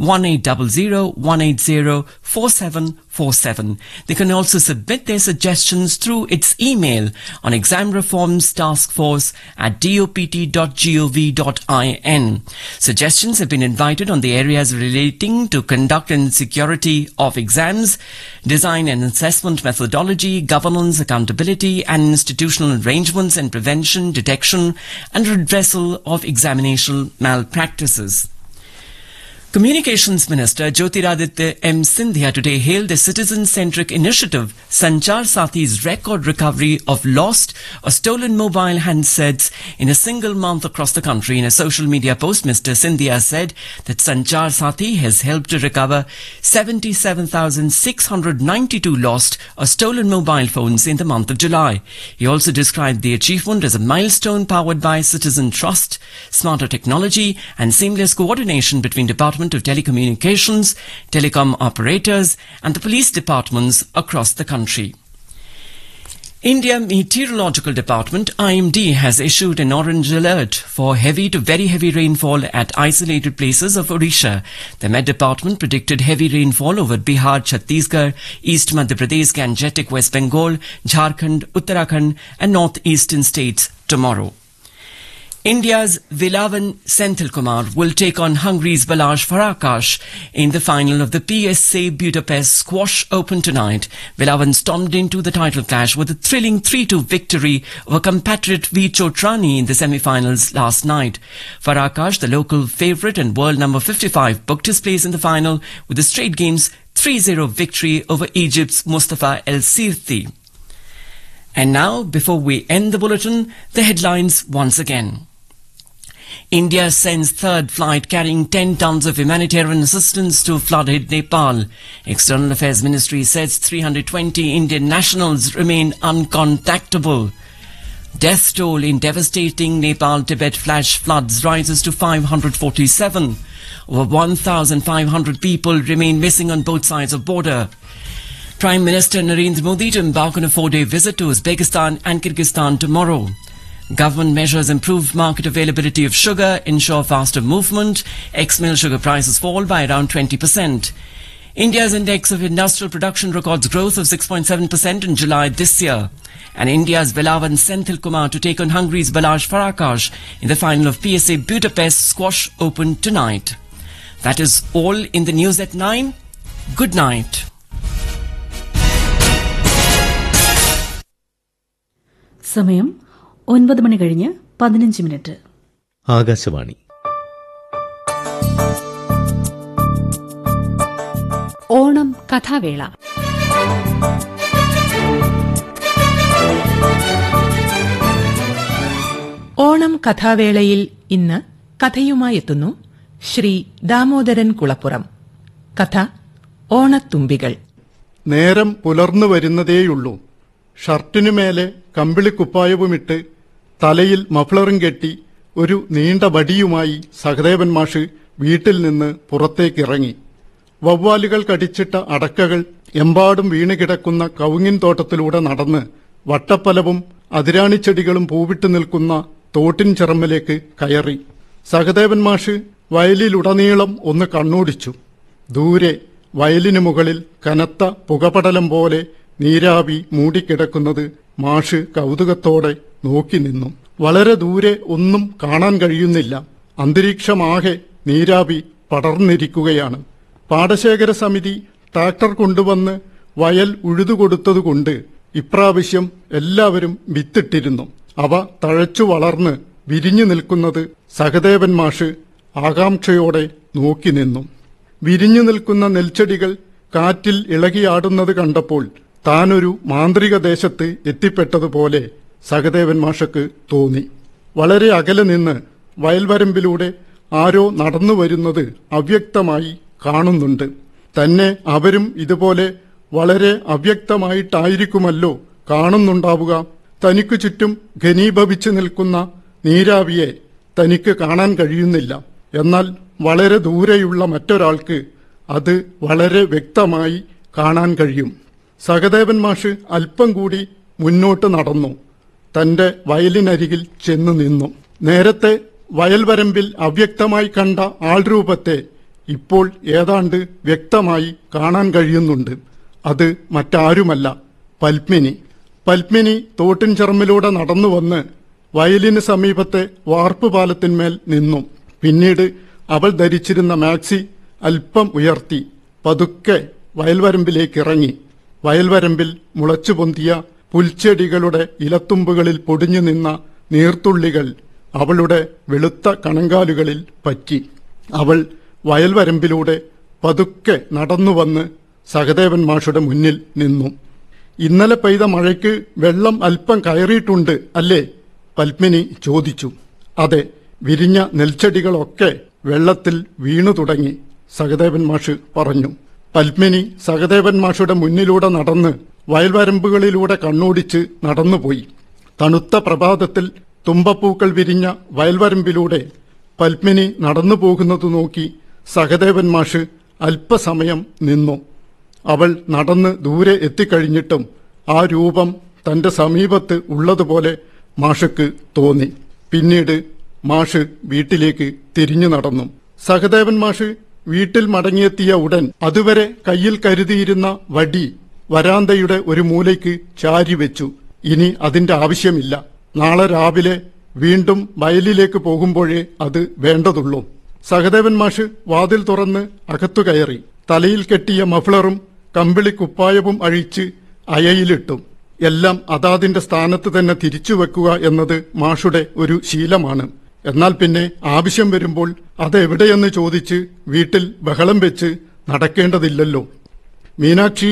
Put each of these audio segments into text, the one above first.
1800-180-4747. They can also submit their suggestions through its email on examreformstaskforce@dopt.gov.in. Suggestions have been invited on the areas relating to conduct and security of exams, design and assessment methodology, governance, accountability and institutional arrangements, and prevention, detection and redressal of examination malpractices. Communications Minister Jyotiraditya M. Scindia today hailed a citizen-centric initiative, Sanchar Sathi's record recovery of lost or stolen mobile handsets in a single month across the country. In a social media post, Mr. Scindia said that Sanchar Sathi has helped to recover 77,692 lost or stolen mobile phones in the month of July. He also described the achievement as a milestone powered by citizen trust, smarter technology and seamless coordination between Department of Telecommunications, telecom operators and the police departments across the country. India Meteorological Department IMD has issued an orange alert for heavy to very heavy rainfall at isolated places of Odisha. The Met Department predicted heavy rainfall over Bihar, Chhattisgarh, East Madhya Pradesh, Gangetic West Bengal, Jharkhand, Uttarakhand and northeastern states tomorrow. India's Vilavan Senthilkumar will take on Hungary's Balázs Farkas in the final of the PSA Budapest Squash Open tonight. Vilavan stormed into the title clash with a thrilling 3-2 victory over compatriot Vicho Trani in the semi-finals last night. Farkas, the local favourite and world number 55, booked his place in the final with a straight games 3-0 victory over Egypt's Mustafa El Sirthi. And now, before we end the bulletin, the headlines once again. India sends third flight carrying 10 tons of humanitarian assistance to flood-hit Nepal. External Affairs Ministry says 320 Indian nationals remain uncontactable. Death toll in devastating Nepal-Tibet flash floods rises to 547. Over 1,500 people remain missing on both sides of border. Prime Minister Narendra Modi to embark on a 4-day visit to Uzbekistan and Kyrgyzstan tomorrow. Government measures improve market availability of sugar, ensure faster movement. Ex-mill sugar prices fall by around 20%. India's index of industrial production records growth of 6.7% in July this year. And India's Vilavan Senthilkumar to take on Hungary's Balázs Farkas in the final of PSA Budapest Squash Open tonight. That is all in the news at 9. Good night. സമയം 9:15 ആകാശവാണി. ഓണം കഥാവേള. ഓണം കഥാവേളയിൽ ഇന്ന് കഥയുമായി എത്തുന്നു ശ്രീ ദാമോദരൻ കുളപ്പുറം. കഥ ഓണത്തുമ്പികൾ. നേരം പുലർന്നു വരുന്നതേയുള്ളൂ. ഷർട്ടിനുമേലെ കമ്പിളിക്കുപ്പായവുമിട്ട് തലയിൽ മഫ്ലറും കെട്ടി ഒരു നീണ്ട വടിയുമായി സഹദേവൻ മാഷ് വീട്ടിൽ നിന്ന് പുറത്തേക്കിറങ്ങി. വവ്വാലുകൾ കടിച്ചിട്ട അടക്കകൾ എമ്പാടും വീണുകിടക്കുന്ന കവുങ്ങിൻ തോട്ടത്തിലൂടെ നടന്ന് വട്ടപ്പലവും അതിരാണിച്ചെടികളും പൂവിട്ട് നിൽക്കുന്ന തോട്ടിൻ ചിറമ്മിലേക്ക് കയറി. സഹദേവൻ മാഷ് വയലിലുടനീളം ഒന്ന് കണ്ണോടിച്ചു. ദൂരെ വയലിനു മുകളിൽ കനത്ത പുകപടലം പോലെ നീരാവി മൂടിക്കിടക്കുന്നത് മാഷ് കൗതുകത്തോടെ നോക്കി നിന്നു. വളരെ ദൂരെ ഒന്നും കാണാൻ കഴിയുന്നില്ല. അന്തരീക്ഷമാകെ നീരാവി പടർന്നിരിക്കുകയാണ്. പാടശേഖര സമിതി ട്രാക്ടർ കൊണ്ടുവന്ന് വയൽ ഉഴുതുകൊടുത്തതുകൊണ്ട് ഇപ്രാവശ്യം എല്ലാവരും വിത്തിട്ടിരുന്നു. അവ തഴച്ചു വളർന്ന് വിരിഞ്ഞു നിൽക്കുന്നത് സഹദേവൻ മാഷ് ആകാംക്ഷയോടെ നോക്കി നിന്നു. വിരിഞ്ഞു നിൽക്കുന്ന നെൽച്ചെടികൾ കാറ്റിൽ ഇളകിയാടുന്നത് കണ്ടപ്പോൾ താനൊരു മാന്ത്രിക ദേശത്ത് എത്തിപ്പെട്ടതുപോലെ സഹദേവൻ മാഷക്ക് തോന്നി. വളരെ അകലെ നിന്ന് വയൽവരമ്പിലൂടെ ആരോ നടന്നു വരുന്നത് അവ്യക്തമായി കാണുന്നുണ്ട്. തന്നെ അവരും ഇതുപോലെ വളരെ അവ്യക്തമായിട്ടായിരിക്കുമല്ലോ കാണുന്നുണ്ടാവുക. തനിക്കു ചുറ്റും ഘനീഭവിച്ചു നിൽക്കുന്ന നീരാവിയെ തനിക്ക് കാണാൻ കഴിയുന്നില്ല. എന്നാൽ വളരെ ദൂരെയുള്ള മറ്റൊരാൾക്ക് അത് വളരെ വ്യക്തമായി കാണാൻ കഴിയും. സഹദേവൻ മാഷ് അല്പം കൂടി മുന്നോട്ട് നടന്നു. തന്റെ വയലിനരികിൽ ചെന്നു നിന്നു. നേരത്തെ വയൽവരമ്പിൽ അവ്യക്തമായി കണ്ട ആൾരൂപത്തെ ഇപ്പോൾ ഏതാണ്ട് വ്യക്തമായി കാണാൻ കഴിയുന്നുണ്ട്. അത് മറ്റാരുമല്ല, പത്മിനി. പത്മിനി തോട്ടിൻചെറമ്മിലൂടെ നടന്നു വന്ന് വയലിന് സമീപത്തെ വാർപ്പ് പാലത്തിന്മേൽ നിന്നു. പിന്നീട് അവൾ ധരിച്ചിരുന്ന മാക്സി അല്പം ഉയർത്തി പതുക്കെ വയൽവരമ്പിലേക്കിറങ്ങി. വയൽവരമ്പിൽ മുളച്ചുപൊന്തിയ പുൽച്ചെടികളുടെ ഇലത്തുമ്പുകളിൽ പൊടിഞ്ഞു നിന്ന നീർത്തുള്ളികൾ അവളുടെ വെളുത്ത കണങ്കാലുകളിൽ പറ്റി. അവൾ വയൽവരമ്പിലൂടെ പതുക്കെ നടന്നുവന്ന് സഹദേവൻ മാഷുടെ മുന്നിൽ നിന്നു. ഇന്നലെ പെയ്ത മഴയ്ക്ക് വെള്ളം അല്പം കയറിയിട്ടുണ്ട് അല്ലേ? പത്മിനി ചോദിച്ചു. അതെ, വിരിഞ്ഞ നെൽച്ചെടികളൊക്കെ വെള്ളത്തിൽ വീണു തുടങ്ങി, സഹദേവൻ മാഷ് പറഞ്ഞു. പത്മിനി സഹദേവൻ മാഷുടെ മുന്നിലൂടെ നടന്ന് വയൽവരമ്പുകളിലൂടെ കണ്ണോടിച്ച് നടന്നുപോയി. തണുത്ത പ്രഭാതത്തിൽ തുമ്പപ്പൂക്കൾ വിരിഞ്ഞ വയൽവരമ്പിലൂടെ പത്മിനി നടന്നു പോകുന്നത് നോക്കി സഹദേവൻ മാഷ് അല്പസമയം നിന്നു. അവൾ നടന്ന് ദൂരെ എത്തിക്കഴിഞ്ഞിട്ടും ആ രൂപം തന്റെ സമീപത്ത് ഉള്ളതുപോലെ മാഷക്ക് തോന്നി. പിന്നീട് മാഷ് വീട്ടിലേക്ക് തിരിഞ്ഞു നടന്നു. സഹദേവൻ മാഷ് വീട്ടിൽ മടങ്ങിയെത്തിയ ഉടൻ അതുവരെ കയ്യിൽ കരുതിയിരുന്ന വടി വരാന്തയുടെ ഒരു മൂലയ്ക്ക് ചാരിവെച്ചു. ഇനി അതിന്റെ ആവശ്യമില്ല. നാളെ രാവിലെ വീണ്ടും വയലിലേക്ക് പോകുമ്പോഴേ അത് വേണ്ടതുള്ളൂ. സഹദേവൻ മാഷ് വാതിൽ തുറന്ന് അകത്തു കയറി. തലയിൽ കെട്ടിയ മഫ്ലറും കമ്പിളിക്കുപ്പായവും അഴിച്ച് അയയിലിട്ടു. എല്ലാം അതാതിന്റെ സ്ഥാനത്ത് തന്നെ തിരിച്ചു വെക്കുക എന്നത് മാഷുടെ ഒരു ശീലമാണ്. എന്നാൽ പിന്നെ ആവശ്യം വരുമ്പോൾ അതെവിടെയെന്ന് ചോദിച്ച് വീട്ടിൽ ബഹളം വെച്ച് നടക്കേണ്ടതില്ലല്ലോ. മീനാക്ഷി,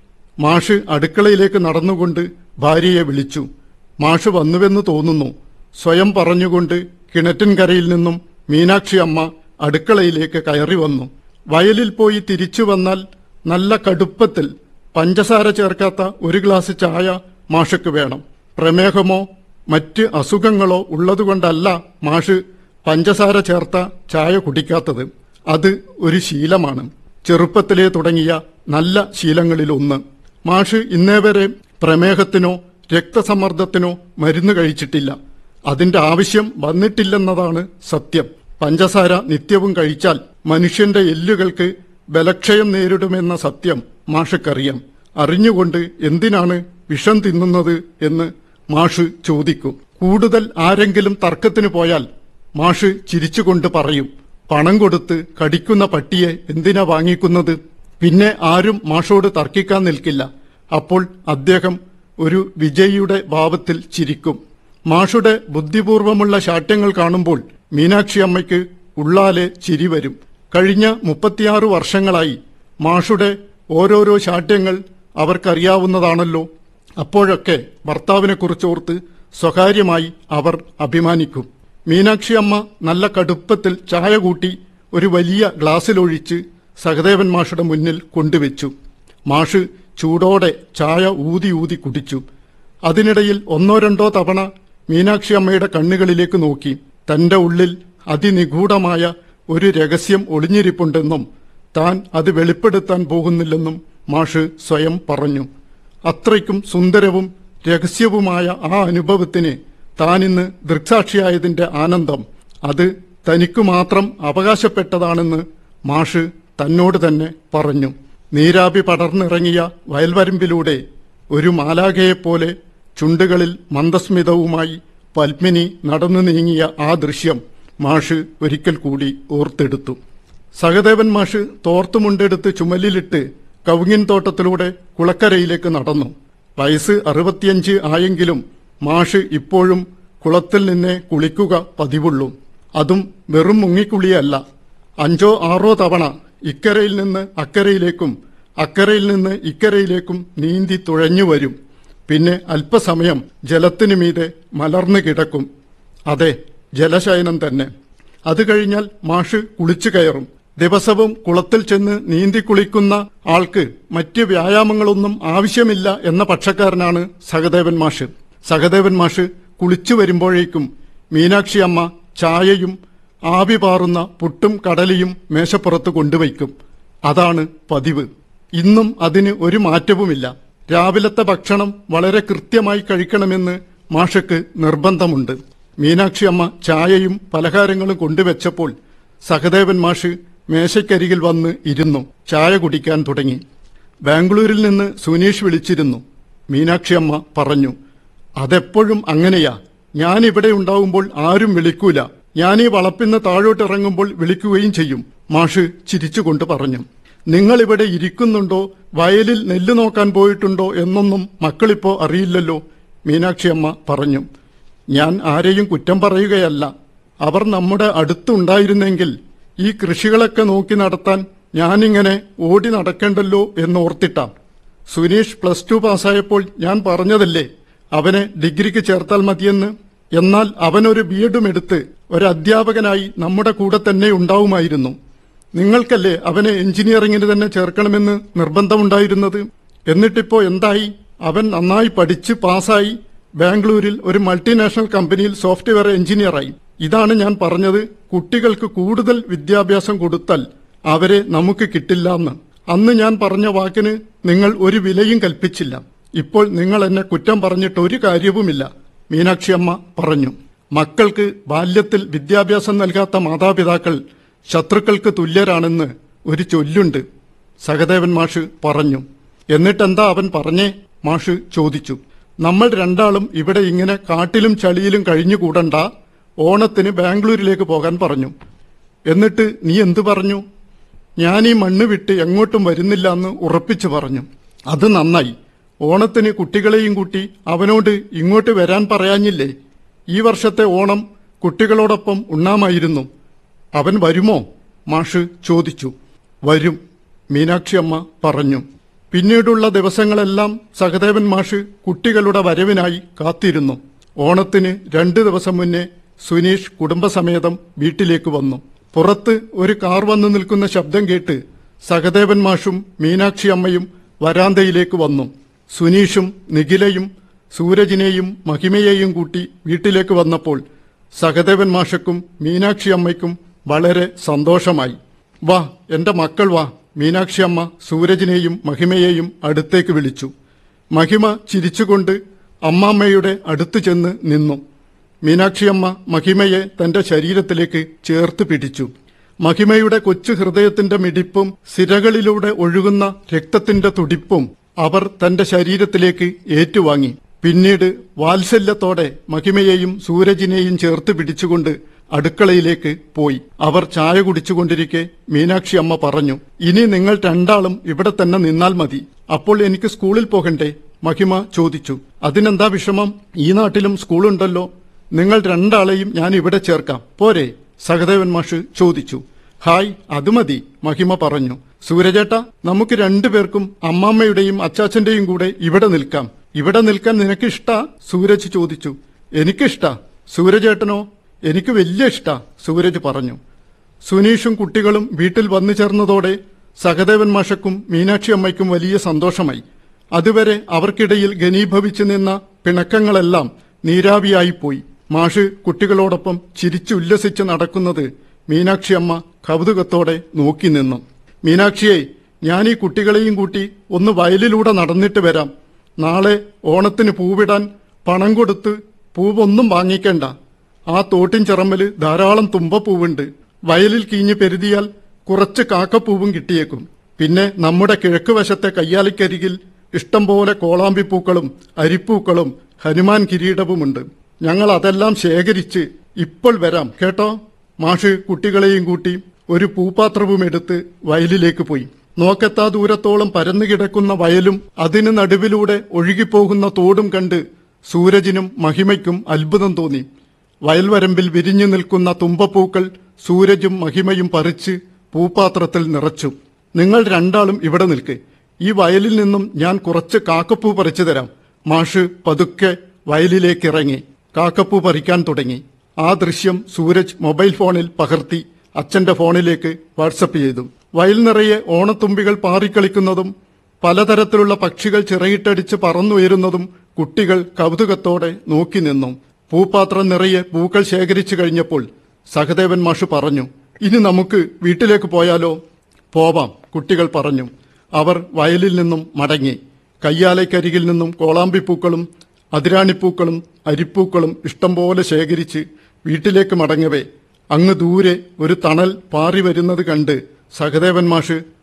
മാഷ് അടുക്കളയിലേക്ക് നടന്നുകൊണ്ട് ഭാര്യയെ വിളിച്ചു. മാഷ് വന്നുവെന്ന് തോന്നുന്നു. സ്വയം പറഞ്ഞുകൊണ്ട് കിണറ്റിൻകരയിൽ നിന്നും മീനാക്ഷി അമ്മ അടുക്കളയിലേക്ക് കയറി വന്നു. വയലിൽ പോയി തിരിച്ചു വന്നാൽ നല്ല കടുപ്പത്തിൽ പഞ്ചസാര ചേർക്കാത്ത ഒരു ഗ്ലാസ് ചായ മാഷക്ക് വേണം. പ്രമേഹമോ മറ്റ് അസുഖങ്ങളോ ഉള്ളതുകൊണ്ടല്ല മാഷ് പഞ്ചസാര ചേർത്ത ചായ കുടിക്കാത്തത്. അത് ഒരു ശീലമാണ്, ചെറുപ്പത്തിലേ തുടങ്ങിയ നല്ല ശീലങ്ങളിലൊന്ന്. മാഷ് ഇന്നേവരെ പ്രമേഹത്തിനോ രക്തസമ്മർദ്ദത്തിനോ മരുന്ന് കഴിച്ചിട്ടില്ല. അതിന്റെ ആവശ്യം വന്നിട്ടില്ലെന്നതാണ് സത്യം. പഞ്ചസാര നിത്യവും കഴിച്ചാൽ മനുഷ്യന്റെ എല്ലുകൾക്ക് ബലക്ഷയം നേരിടുമെന്ന സത്യം മാഷക്കറിയാം. അറിഞ്ഞുകൊണ്ട് എന്തിനാണ് വിഷം തിന്നുന്നത് എന്ന് മാഷ് ചോദിക്കും. കൂടുതൽ ആരെങ്കിലും തർക്കത്തിന് പോയാൽ മാഷ് ചിരിച്ചുകൊണ്ട് പറയും, പണം കൊടുത്ത് കടിക്കുന്ന പട്ടിയെ എന്തിനാ വാങ്ങിക്കുന്നത്? പിന്നെ ആരും മാഷോട് തർക്കിക്കാൻ നിൽക്കില്ല. അപ്പോൾ അദ്ദേഹം ഒരു വിജയിയുടെ ഭാവത്തിൽ ചിരിക്കും. മാഷുടെ ബുദ്ധിപൂർവമുള്ള ശാഠ്യങ്ങൾ കാണുമ്പോൾ മീനാക്ഷി അമ്മയ്ക്ക് ഉള്ളാലെ ചിരി വരും. കഴിഞ്ഞ 36 വർഷങ്ങളായി മാഷുടെ ഓരോരോ ശാഠ്യങ്ങൾ അവർക്കറിയാവുന്നതാണല്ലോ. അപ്പോഴൊക്കെ ഭർത്താവിനെക്കുറിച്ചോർത്ത് സ്വകാര്യമായി അവർ അഭിമാനിക്കും. മീനാക്ഷി അമ്മ നല്ല കടുപ്പത്തിൽ ചായ കൂട്ടി ഒരു വലിയ ഗ്ലാസ്സിലൊഴിച്ച് സഹദേവൻ മാഷുടെ മുന്നിൽ കൊണ്ടുവച്ചു. മാഷ് ചൂടോടെ ചായ ഊതി ഊതി കുടിച്ചു. അതിനിടയിൽ 1-2 തവണ മീനാക്ഷി അമ്മയുടെ കണ്ണുകളിലേക്ക് നോക്കി. തന്റെ ഉള്ളിൽ അതിനിഗൂഢമായ ഒരു രഹസ്യം ഒളിഞ്ഞിരിപ്പുണ്ടെന്നും താൻ അത് വെളിപ്പെടുത്താൻ പോകുന്നില്ലെന്നും മാഷ് സ്വയം പറഞ്ഞു. അത്രയ്ക്കും സുന്ദരവും രഹസ്യവുമായ ആ അനുഭവത്തിന് താനിന്ന് ദൃക്സാക്ഷിയായതിന്റെ ആനന്ദം അത് തനിക്കു മാത്രം അവകാശപ്പെട്ടതാണെന്ന് മാഷ് തന്നോട് തന്നെ പറഞ്ഞു. നീരാവി പടർന്നിറങ്ങിയ വയൽവരമ്പിലൂടെ ഒരു മാലാഖയെപ്പോലെ ചുണ്ടുകളിൽ മന്ദസ്മിതവുമായി പത്മിനി നടന്നു നീങ്ങിയ ആ ദൃശ്യം മാഷ് ഒരിക്കൽ കൂടി ഓർത്തെടുത്തു. സഹദേവൻ മാഷ് തോർത്തുമുണ്ടെടുത്ത് ചുമലിലിട്ട് കവുങ്ങിൻ തോട്ടത്തിലൂടെ കുളക്കരയിലേക്ക് നടന്നു. വയസ്സ് 65 ആയെങ്കിലും മാഷ് ഇപ്പോഴും കുളത്തിൽ നിന്നേ കുളിക്കുക പതിവുള്ളൂ. അതും വെറും മുങ്ങിക്കുളിയല്ല. 5-6 തവണ ഇക്കരയിൽ നിന്ന് അക്കരയിലേക്കും അക്കരയിൽ നിന്ന് ഇക്കരയിലേക്കും നീന്തി തുഴഞ്ഞു വരും. പിന്നെ അല്പസമയം ജലത്തിനു മീതെ മലർന്നു കിടക്കും. അതെ, ജലശയനം തന്നെ. അത് കഴിഞ്ഞാൽ മാഷ് കുളിച്ചു കയറും. ദിവസവും കുളത്തിൽ ചെന്ന് നീന്തി കുളിക്കുന്ന ആൾക്ക് മറ്റ് വ്യായാമങ്ങളൊന്നും ആവശ്യമില്ല എന്ന പക്ഷക്കാരനാണ് സഹദേവൻ മാഷ്. സഹദേവൻ മാഷ് കുളിച്ചു വരുമ്പോഴേക്കും മീനാക്ഷി അമ്മ ചായയും ആവി പാറുന്ന പുട്ടും കടലയും മേശപ്പുറത്ത് കൊണ്ടുവയ്ക്കും. അതാണ് പതിവ്. ഇന്നും അതിന് ഒരു മാറ്റവുമില്ല. രാവിലത്തെ ഭക്ഷണം വളരെ കൃത്യമായി കഴിക്കണമെന്ന് മാഷക്ക് നിർബന്ധമുണ്ട്. മീനാക്ഷി അമ്മ ചായയും പലഹാരങ്ങളും കൊണ്ടുവച്ചപ്പോൾ സഹദേവൻ മാഷ് മേശയ്ക്കരികിൽ വന്ന് ഇരുന്നു. ചായ കുടിക്കാൻ തുടങ്ങി. ബാംഗ്ലൂരിൽ നിന്ന് സുനീഷ് വിളിച്ചിരുന്നു. മീനാക്ഷിയമ്മ പറഞ്ഞു, അതെപ്പോഴും അങ്ങനെയാ. ഞാനിവിടെ ഉണ്ടാവുമ്പോൾ ആരും വിളിക്കൂല. ഞാനീ വളപ്പിന്ന് താഴോട്ടിറങ്ങുമ്പോൾ വിളിക്കുകയും ചെയ്യും. മാഷ് ചിരിച്ചുകൊണ്ട് പറഞ്ഞു, നിങ്ങളിവിടെ ഇരിക്കുന്നുണ്ടോ, വയലിൽ നെല്ല് നോക്കാൻ പോയിട്ടുണ്ടോ എന്നൊന്നും മക്കളിപ്പോ അറിയില്ലല്ലോ. മീനാക്ഷിയമ്മ പറഞ്ഞു, ഞാൻ ആരെയും കുറ്റം പറയുകയല്ല. അവർ നമ്മുടെ അടുത്തുണ്ടായിരുന്നെങ്കിൽ ഈ കൃഷികളൊക്കെ നോക്കി നടത്താൻ ഞാനിങ്ങനെ ഓടി നടക്കണ്ടല്ലോ എന്നോർത്തിട്ടാ. സുനീഷ് +2 പാസ്സായപ്പോൾ ഞാൻ പറഞ്ഞതല്ലേ അവനെ ഡിഗ്രിക്ക് ചേർത്താൽ മതിയെന്ന്. എന്നാൽ അവനൊരു ബിഎഡും എടുത്ത് ഒരധ്യാപകനായി നമ്മുടെ കൂടെ തന്നെ ഉണ്ടാവുമായിരുന്നു. നിങ്ങൾക്കല്ലേ അവനെ എഞ്ചിനീയറിംഗിന് തന്നെ ചേർക്കണമെന്ന് നിർബന്ധമുണ്ടായിരുന്നത്. എന്നിട്ടിപ്പോ എന്തായി? അവൻ നന്നായി പഠിച്ച് പാസ്സായി ബാംഗ്ലൂരിൽ ഒരു മൾട്ടിനാഷണൽ കമ്പനിയിൽ സോഫ്റ്റ്വെയർ എഞ്ചിനീയറായി. ഇതാണ് ഞാൻ പറഞ്ഞത്, കുട്ടികൾക്ക് കൂടുതൽ വിദ്യാഭ്യാസം കൊടുത്താൽ അവരെ നമുക്ക് കിട്ടില്ലെന്ന്. അന്ന് ഞാൻ പറഞ്ഞ വാക്കിന് നിങ്ങൾ ഒരു വിലയും കൽപ്പിച്ചില്ല. ഇപ്പോൾ നിങ്ങൾ എന്നെ കുറ്റം പറഞ്ഞിട്ട് ഒരു കാര്യവുമില്ല. മീനാക്ഷിയമ്മ പറഞ്ഞു, മക്കൾക്ക് ബാല്യത്തിൽ വിദ്യാഭ്യാസം നൽകാത്ത മാതാപിതാക്കൾ ശത്രുക്കൾക്ക് തുല്യരാണെന്ന് ഒരു ചൊല്ലുണ്ട്. സഹദേവൻ മാഷ് പറഞ്ഞു. എന്നിട്ടെന്താ അവൻ പറഞ്ഞേ? മാഷ് ചോദിച്ചു. നമ്മൾ രണ്ടാളും ഇവിടെ ഇങ്ങനെ കാട്ടിലും ചളിയിലും കഴിഞ്ഞുകൂടണ്ട, ഓണത്തിന് ബാംഗ്ലൂരിലേക്ക് പോകാൻ പറഞ്ഞു. എന്നിട്ട് നീ എന്തു പറഞ്ഞു? ഞാൻ ഈ മണ്ണ് വിട്ട് എങ്ങോട്ടും വരുന്നില്ല എന്ന് ഉറപ്പിച്ചു പറഞ്ഞു. അത് നന്നായി. ഓണത്തിന് കുട്ടികളെയും കൂട്ടി അവനോട് ഇങ്ങോട്ട് വരാൻ പറയാഞ്ഞില്ലേ? ഈ വർഷത്തെ ഓണം കുട്ടികളോടൊപ്പം ഉണ്ണാമായിരുന്നു. അവൻ വരുമോ? മാഷ് ചോദിച്ചു. വരും, മീനാക്ഷിയമ്മ പറഞ്ഞു. പിന്നീടുള്ള ദിവസങ്ങളെല്ലാം സഹദേവൻ മാഷ് കുട്ടികളുടെ വരവിനായി കാത്തിരുന്നു. ഓണത്തിന് 2 ദിവസം മുന്നേ സുനീഷ് കുടുംബസമേതം വീട്ടിലേക്ക് വന്നു. പുറത്ത് ഒരു കാർ വന്നു നിൽക്കുന്ന ശബ്ദം കേട്ട് സഹദേവൻ മാഷും മീനാക്ഷിയമ്മയും വരാന്തയിലേക്ക് വന്നു. സുനീഷും നിഖിലയും സൂരജിനെയും മഹിമയെയും കൂട്ടി വീട്ടിലേക്ക് വന്നപ്പോൾ സഹദേവൻ മാഷക്കും മീനാക്ഷിയമ്മയ്ക്കും വളരെ സന്തോഷമായി. വാ എന്റെ മക്കൾ വാ. മീനാക്ഷിയമ്മ സൂരജിനെയും മഹിമയെയും അടുത്തേക്ക് വിളിച്ചു. മഹിമ ചിരിച്ചുകൊണ്ട് അമ്മാമ്മയുടെ അടുത്തു ചെന്ന് നിന്നു. മീനാക്ഷിയമ്മ മഹിമയെ തന്റെ ശരീരത്തിലേക്ക് ചേർത്ത് പിടിച്ചു. മഹിമയുടെ കൊച്ചു ഹൃദയത്തിന്റെ മിടിപ്പും സിരകളിലൂടെ ഒഴുകുന്ന രക്തത്തിന്റെ തുടിപ്പും അവർ തന്റെ ശരീരത്തിലേക്ക് ഏറ്റുവാങ്ങി. പിന്നീട് വാത്സല്യത്തോടെ മഹിമയെയും സൂരജിനെയും ചേർത്ത് പിടിച്ചുകൊണ്ട് അടുക്കളയിലേക്ക് പോയി. അവർ ചായ കുടിച്ചുകൊണ്ടിരിക്കെ മീനാക്ഷി അമ്മ പറഞ്ഞു, ഇനി നിങ്ങൾ രണ്ടാളും ഇവിടെ തന്നെ നിന്നാൽ മതി. അപ്പോൾ എനിക്ക് സ്കൂളിൽ പോകണ്ടേ? മഹിമ ചോദിച്ചു. അതിനെന്താ വിഷമം? ഈ നാട്ടിലും സ്കൂളുണ്ടല്ലോ. നിങ്ങൾ രണ്ടാളെയും ഞാൻ ഇവിടെ ചേർക്കാം, പോരെ? സഹദേവൻ മാഷ് ചോദിച്ചു. ഹായ്, അത് മതി, മഹിമ പറഞ്ഞു. സൂരജേട്ടാ, നമുക്ക് രണ്ടുപേർക്കും അമ്മാമ്മയുടെയും അച്ചാച്ചന്റെയും കൂടെ ഇവിടെ നിൽക്കാം. ഇവിടെ നിൽക്കാൻ നിനക്കിഷ്ടാ? സൂരജ് ചോദിച്ചു. എനിക്കിഷ്ടാ. സൂരജേട്ടനോ? എനിക്ക് വലിയ ഇഷ്ടാ, സൂരജ് പറഞ്ഞു. സുനീഷും കുട്ടികളും വീട്ടിൽ വന്നു ചേർന്നതോടെ സഹദേവൻ മാഷക്കും മീനാക്ഷി അമ്മയ്ക്കും വലിയ സന്തോഷമായി. അതുവരെ അവർക്കിടയിൽ ഘനീഭവിച്ചു നിന്ന പിണക്കങ്ങളെല്ലാം നീരാവിയായിപ്പോയി. മാഷ് കുട്ടികളോടൊപ്പം ചിരിച്ചുല്ലസിച്ച് നടക്കുന്നത് മീനാക്ഷി അമ്മ കൗതുകത്തോടെ നോക്കി നിന്നു. മീനാക്ഷിയെ, ഞാൻ ഈ കുട്ടികളെയും കൂട്ടി ഒന്ന് വയലിലൂടെ നടന്നിട്ട് വരാം. നാളെ ഓണത്തിന് പൂവിടാൻ പണം കൊടുത്ത് പൂവൊന്നും വാങ്ങിക്കണ്ട. ആ തോട്ടിൻ ചിറമ്മല് ധാരാളം തുമ്പപ്പൂവുണ്ട്. വയലിൽ കീഞ്ഞ് പെരുതിയാൽ കുറച്ച് കാക്കപ്പൂവും കിട്ടിയേക്കും. പിന്നെ നമ്മുടെ കിഴക്കുവശത്തെ കയ്യാലിക്കരികിൽ ഇഷ്ടംപോലെ കോളാമ്പിപ്പൂക്കളും അരിപ്പൂക്കളും ഹനുമാൻ കിരീടവുമുണ്ട്. ഞങ്ങൾ അതെല്ലാം ശേഖരിച്ച് ഇപ്പോൾ വരാം, കേട്ടോ? മാഷ് കുട്ടികളെയും കൂട്ടി ഒരു പൂപ്പാത്രവും എടുത്ത് വയലിലേക്ക് പോയി. നോക്കെത്താ ദൂരത്തോളം പരന്നുകിടക്കുന്ന വയലും അതിന് നടുവിലൂടെ ഒഴുകിപ്പോകുന്ന തോടും കണ്ട് സൂരജിനും മഹിമയ്ക്കും അത്ഭുതം തോന്നി. വയൽവരമ്പിൽ വിരിഞ്ഞു നിൽക്കുന്ന തുമ്പപ്പൂക്കൾ സൂരജും മഹിമയും പറിച്ച് പൂപ്പാത്രത്തിൽ നിറച്ചു. നിങ്ങൾ രണ്ടാളും ഇവിടെ നിൽക്ക്. ഈ വയലിൽ നിന്നും ഞാൻ കുറച്ച് കാക്കപ്പൂ പറിച്ചു തരാം. മാഷ് പതുക്കെ വയലിലേക്കിറങ്ങി കാക്കപ്പൂ പറിക്കാൻ തുടങ്ങി. ആ ദൃശ്യം സൂരജ് മൊബൈൽ ഫോണിൽ പകർത്തി അച്ഛന്റെ ഫോണിലേക്ക് വാട്സപ്പ് ചെയ്തു. വയൽ നിറയെ ഓണത്തുമ്പികൾ പാറിക്കളിക്കുന്നതും പലതരത്തിലുള്ള പക്ഷികൾ ചിറയിട്ടടിച്ച് പറന്നുയരുന്നതും കുട്ടികൾ കൗതുകത്തോടെ നോക്കി നിന്നു. പൂപ്പാത്രം നിറയെ പൂക്കൾ ശേഖരിച്ചു കഴിഞ്ഞപ്പോൾ സഹദേവൻ മാഷ് പറഞ്ഞു, ഇനി നമുക്ക് വീട്ടിലേക്ക് പോയാലോ? പോവാം, കുട്ടികൾ പറഞ്ഞു. അവർ വയലിൽ നിന്നും മടങ്ങി. കയ്യാലയ്ക്കരികിൽ നിന്നും കോളാമ്പിപ്പൂക്കളും അതിരാണിപ്പൂക്കളും അരിപ്പൂക്കളും ഇഷ്ടംപോലെ ശേഖരിച്ച് വീട്ടിലേക്ക് മടങ്ങവേ അങ്ങ് ദൂരെ ഒരു തണൽ പാറി വരുന്നത് കണ്ട് സഹദേവൻ മാഷ്